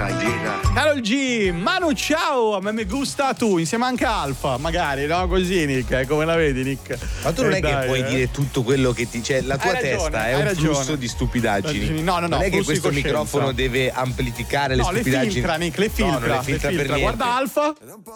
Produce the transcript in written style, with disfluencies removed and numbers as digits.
sai, Diega. Carol G, Manu ciao, a me mi gusta tu, insieme anche Alfa, magari, no? Così Nick, come la vedi Nick? Ma tu non è che puoi dire tutto quello che ti... Cioè, la tua testa è un flusso di stupidaggini. No, non è che questo microfono deve amplificare le stupidaggini. Le filtra, Nick, le filtra. No, non le filtra per niente. Guarda Alfa.